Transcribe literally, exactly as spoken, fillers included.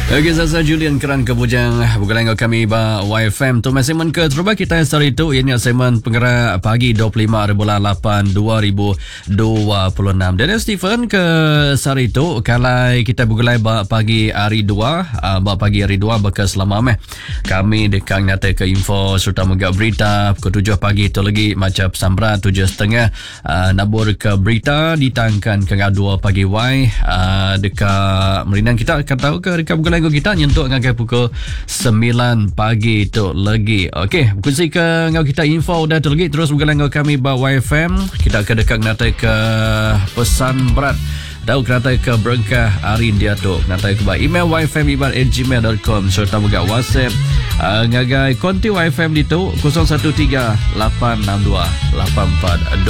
Okey, saya Julian Keran Kebujang. Bukan lagi kami ba Y F M. Tu segmen ke terbaik kita hari itu. Ini segmen penggerak pagi dua puluh lima bulan lapan dua ribu dua puluh enam. Dan Stephen ke hari itu kalau kita bergulai ba pagi hari dua, ba pagi hari dua baka selama meh. Kami dekang nyata ke info serta megak berita pukul tujuh pagi itu lagi macam sambra tujuh setengah uh, nabur ke berita ditangkan ke dua pagi Y uh, dekat merinan kita akan tahu ke dekat bergulai kita nyentuk ngagai pukul sembilan pagi tu lagi. Okey, kunci ke ngau kita info dah tu lagi terus bergulai ngau kami ba Y F M. Kita akan dekat nata ke pesan berat. Tahu kerata ke berengkah hari dia tu. Nata ke ba email y f m ibar at gmail dot com serta juga WhatsApp uh, ngagai konti Y F M di tu kosong satu tiga lapan enam dua lapan empat dua.